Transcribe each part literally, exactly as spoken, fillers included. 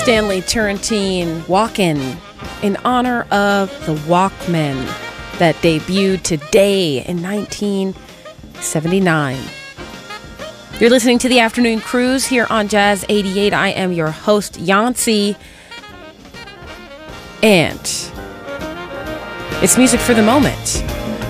Stanley Turrentine Walkin' in honor of the Walkman that debuted today in nineteen seventy-nine. You're listening to the Afternoon Cruise here on Jazz eighty-eight. I am your host, Yancy. And it's music for the moment.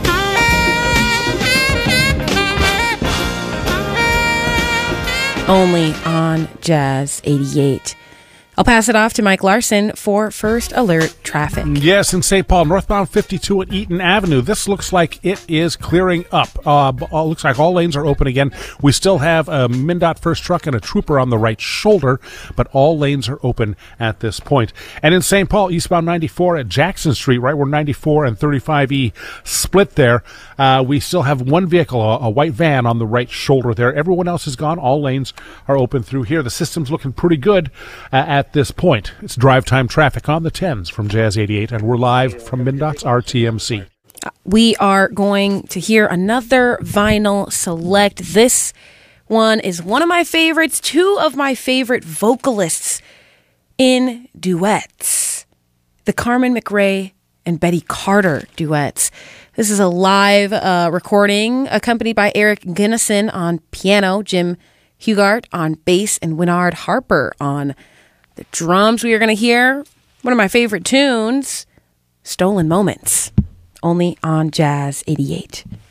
Only on Jazz eighty-eight. I'll pass it off to Mike Larson for First Alert Traffic. Yes, in Saint Paul, northbound fifty-two at Eaton Avenue. This looks like it is clearing up. Uh, uh, looks like all lanes are open again. We still have a MnDOT first truck and a trooper on the right shoulder, but all lanes are open at this point. And in Saint Paul, eastbound ninety-four at Jackson Street, right where ninety-four and thirty-five E split there, uh, we still have one vehicle, a, a white van on the right shoulder there. Everyone else is gone. All lanes are open through here. The system's looking pretty good uh, at At this point. It's drive time traffic on the tens from Jazz eighty-eight, and we're live from MnDOT's R T M C. We are going to hear another vinyl select. This one is one of my favorites, two of my favorite vocalists in duets. The Carmen McRae and Betty Carter duets. This is a live uh, recording accompanied by Eric Gunnison on piano, Jim Hugart on bass, and Winard Harper on the drums. We are going to hear one of my favorite tunes, Stolen Moments, only on Jazz eighty-eight.